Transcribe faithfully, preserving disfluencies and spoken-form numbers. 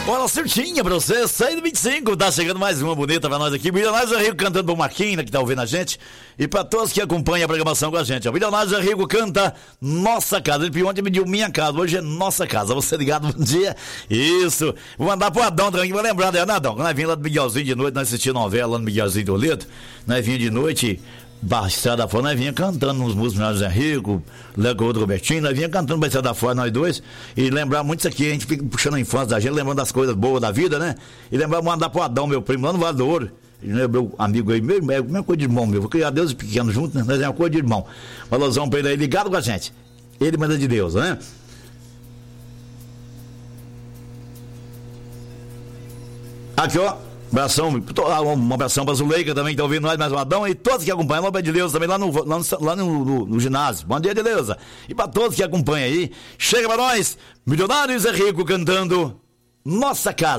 Bola certinha pra você, seis e vinte e cinco, tá chegando mais uma bonita pra nós aqui. Milionários é Rico cantando pro Marquinhos, que tá ouvindo a gente. E pra todos que acompanham a programação com a gente. O Milionários é Rico canta Nossa Casa. Ele ontem pediu Minha Casa, hoje é Nossa Casa. Você ligado, bom dia. Isso. Vou mandar pro Adão também, vou lembrar, né, Adão? Quando nós vimos lá do Miguelzinho de noite, nós assistimos novela lá no Miguelzinho do Leto. Nós vimos de noite... Estrada Fora, nós vinha cantando nos músicos, nós é Rico, Leco outro Robertinho, nós vinha cantando Estrada Fora, nós dois, e lembrar muito isso aqui, a gente fica puxando a infância da gente, lembrando das coisas boas da vida, né? E lembrar, mandar pro Adão, meu primo, lá no Vale do Ouro, meu amigo aí, meu, é minha coisa de irmão, meu, vou criar Deus pequeno junto, né? Nós é uma coisa de irmão. Valorzão pra ele aí, ligado com a gente. Ele manda de Deus, né? Aqui, ó. Abração, um abração pra Zuleika também, que tá ouvindo nós, mais um Adão, e todos que acompanham, lá de Leusa também, lá no, lá no, lá no, no, no ginásio. Bom dia, de Leusa. E pra todos que acompanham aí, chega pra nós, Milionários é Rico cantando Nossa Casa.